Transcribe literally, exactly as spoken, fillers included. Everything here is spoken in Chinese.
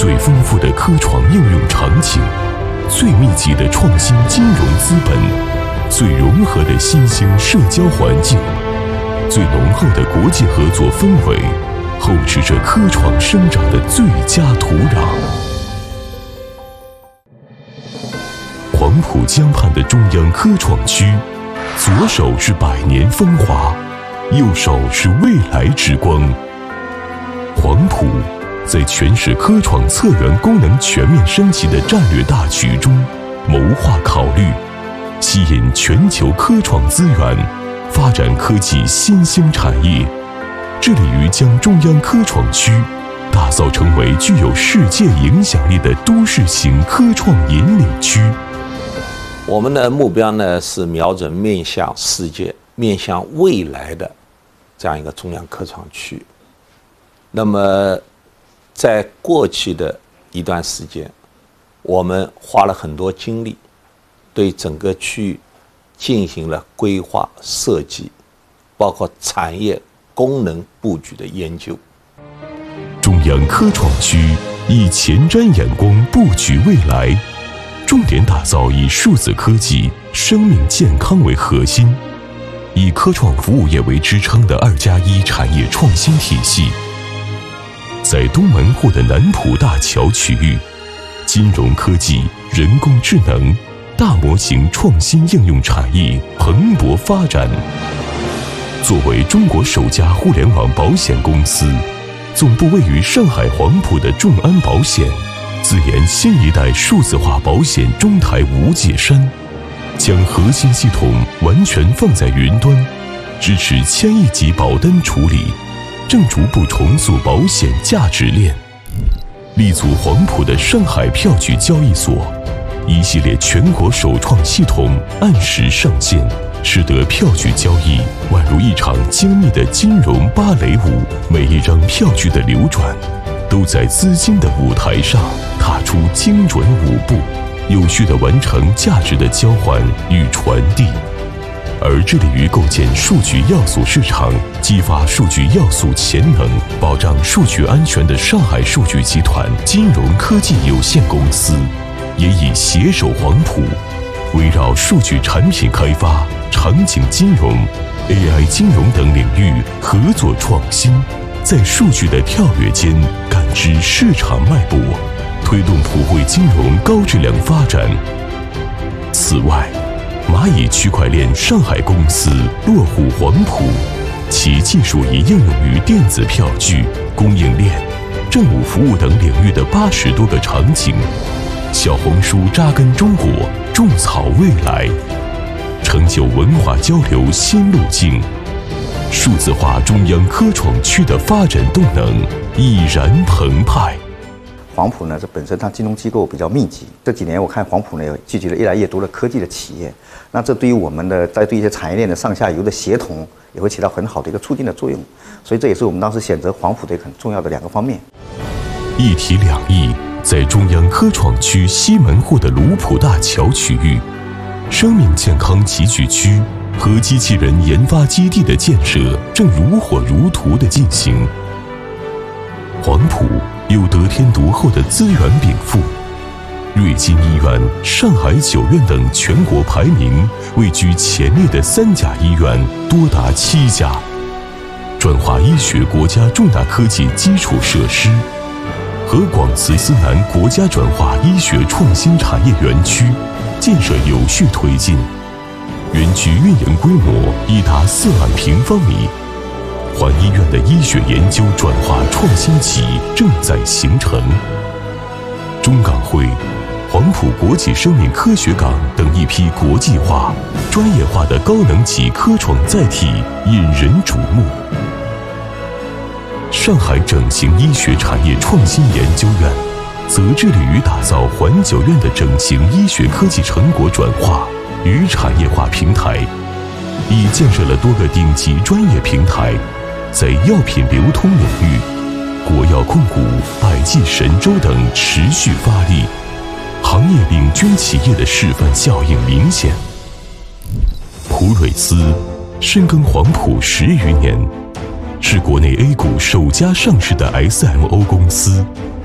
最丰富的科创应用场景，最密集的创新金融资本，最融合的新兴社交环境，最浓厚的国际合作氛围，厚植着科创生长的最佳土壤。黄浦江畔的中央科创区，左手是百年风华，右手是未来之光。黄浦在全市科创策源功能全面升级的战略大局中，谋划考虑，吸引全球科创资源，发展科技新兴产业，致力于将中央科创区打造成为具有世界影响力的都市型科创引领区。 我们的目标呢是瞄准面向世界、面向未来的这样一个中央科创区。那么，在过去的一段时间，我们花了很多精力，对整个区域进行了规划设计，包括产业功能布局的研究。 中央科创区以前瞻眼光布局未来，重点打造以数字科技、生命健康为核心，以科创服务业为支撑的二加一产业创新体系。在东门户的南浦大桥区域，金融科技、人工智能、大模型创新应用产业蓬勃发展。作为中国首家互联网保险公司，总部位于上海黄埔的众安保险，自研新一代数字化保险中台无界山，将核心系统完全放在云端，支持千亿级保单处理，正逐步重塑保险价值链。立足黄埔的上海票据交易所，一系列全国首创系统按时上线，使得票据交易宛如一场精密的金融芭蕾舞，每一张票据的流转都在资金的舞台上踏出精准舞步，有序地完成价值的交换与传递。而致力于构建数据要素市场，激发数据要素潜能，保障数据安全的上海数据集团金融科技有限公司，也已携手黄埔，围绕数据产品开发、场景金融、A I 金融等领域合作创新，在数据的跳跃间感知市场脉搏，推动普惠金融高质量发展。此外，蚂蚁区块链上海公司落户黄埔，其技术已应用于电子票据、供应链、政务服务等领域的八十多个场景。小红书扎根中国，种草未来，成就文化交流新路径。数字化中央科创区的发展动能已然澎湃。 黄埔呢，这本身它金融机构比较密集，这几年我看黄埔呢，聚集了越来越多的科技的企业，那这对于我们的在对一些产业链的上下游的协同，也会起到很好的一个促进的作用。所以这也是我们当时选择黄埔的一个很重要的两个方面。 一体两翼在中央科创区西门户的卢浦大桥区域，生命健康集聚区和机器人研发基地的建设正如火如荼地进行。黄埔有得天独厚的资源禀赋，瑞金医院、上海九院等全国排名位居前列的三甲医院多达七家，转化医学国家重大科技基础设施和广慈思南国家转化医学创新产业园区建设有序推进，园区运营规模已达四万平方米。环医院的医学研究转化创新期正在形成。中港汇、黄埔国际生命科学港等一批国际化、专业化的高能级科创载体引人瞩目。上海整形医学产业创新研究院则致力于打造环九院的整形医学科技成果转化与产业化平台，已建设了多个顶级专业平台。在药品流通领域，国药控股、百济神州等持续发力，行业领军企业的示范效应明显。普锐斯深耕黄埔十余年，是国内 A 股首家上市的 S M O 公司，